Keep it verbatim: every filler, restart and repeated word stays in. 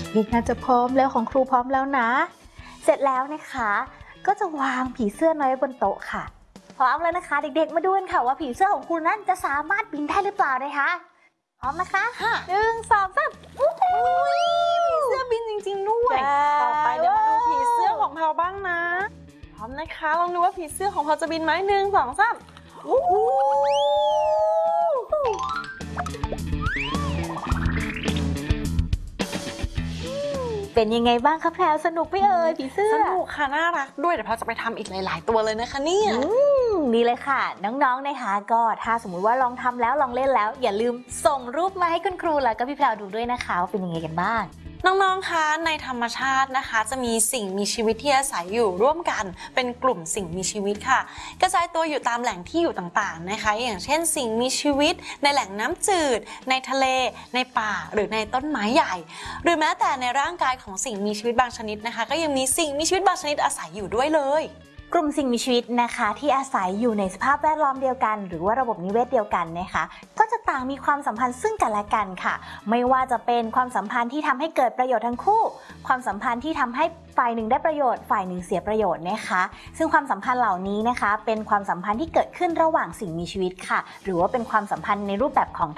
เด็กๆน่าจะพร้อมแล้วของครูพร้อมแล้วนะเสร็จแล้วนะคะก็จะวางผีเสื้อน้อยบนโต๊ะค่ะพร้อมแล้วนะคะเด็กๆมาดูกันค่ะว่าผีเสื้อของครูนั้นจะสามารถบินได้หรือเปล่านะคะพร้อมนะคะหนึ่งสองสามอู้หูผีเสื้อบินจริงๆด้วยต่อไปเดี๋ยวมาดูผีเสื้อของเราบ้างนะพร้อมนะคะลองดูว่าผีเสื้อของเราจะบินไหมหนึ่งสองสามอู้หูเป็นยังไงบ้างคะแพรวสนุกไหมเอ่ยผีเสื้อสนุกค่ะน่ารักด้วยเดี๋ยวเราจะไปทำอีกหลายๆตัวเลยนะคะเนี่ยนี่เลยค่ะน้องๆนะคะก็ถ้าสมมุติว่าลองทำแล้วลองเล่นแล้วอย่าลืมส่งรูปมาให้คุณครูแล้วก็พี่แพรวดูด้วยนะคะว่าเป็นยังไงกันบ้างน้องๆคะในธรรมชาตินะคะจะมีสิ่งมีชีวิตที่อาศัยอยู่ร่วมกันเป็นกลุ่มสิ่งมีชีวิตค่ะกระจายตัวอยู่ตามแหล่งที่อยู่ต่างๆนะคะอย่างเช่นสิ่งมีชีวิตในแหล่งน้ำจืดในทะเลในป่าหรือในต้นไม้ใหญ่หรือแม้แต่ในร่างกายของสิ่งมีชีวิตบางชนิดนะคะก็ยังมีสิ่งมีชีวิตบางชนิดอาศัยอยู่ด้วยเลยกลุ่มสิ่งมีชีวิตนะคะที่อาศัยอยู่ในสภาพแวดล้อมเดียวกันหรือว่าระบบนิเวศเดียวกันนะคะก็จะต่างมีความสัมพันธ์ซึ่งกันและกันค่ะไม่ว่าจะเป็นความสัมพันธ์ที่ทำให้เกิดประโยชน์ทั้งคู่ความสัมพันธ์ที่ทำให้ฝ่ายหนึ่งได้ประโยชน์ฝ่ายหนึ่งเสียประโยชน์นะคะซึ่งความสัมพันธ์เหล่านี้นะคะเป็นความสัมพันธ์ที่เกิดขึ้นระหว่างสิ่งมีชีวิตค่ะหรือว่าเป็นความสัมพันธ์ในรูปแบบของ